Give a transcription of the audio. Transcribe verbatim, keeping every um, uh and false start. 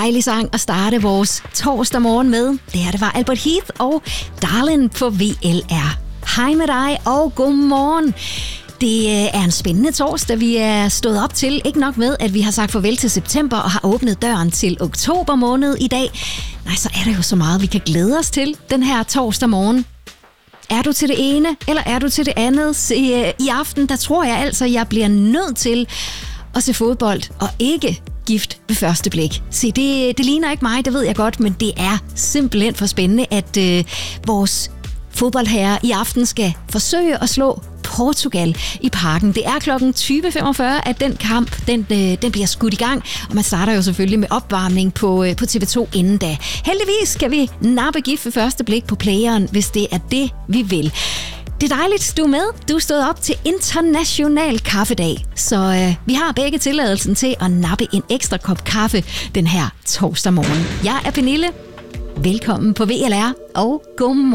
dejlig sang at starte vores torsdag morgen med. Det her, det var Albert Heath og Darling på V L R. Hej med dig og god morgen. Det er en spændende torsdag, vi er stået op til. Ikke nok med, at vi har sagt farvel til september og har åbnet døren til oktober måned i dag. Nej, så er der jo så meget, vi kan glæde os til den her torsdag morgen. Er du til det ene, eller er du til det andet? Se, i aften, der tror jeg altså, jeg bliver nødt til at se fodbold og ikke gift ved første blik. Se, det, det ligner ikke mig, det ved jeg godt, men det er simpelthen for spændende, at øh, vores fodboldherrer i aften skal forsøge at slå Portugal i Parken. Det er klokken tyve femogfyrre, at den kamp den, øh, den bliver skudt i gang, og man starter jo selvfølgelig med opvarmning på, øh, på T V to inden da. Heldigvis skal vi nappe gift ved første blik på playeren, hvis det er det, vi vil. Det er dejligt, du er med. Du er stået op til international kaffedag, så øh, vi har begge tilladelsen til at nappe en ekstra kop kaffe den her torsdag morgen. Jeg er Pernille. Velkommen på V L R, og god morgen.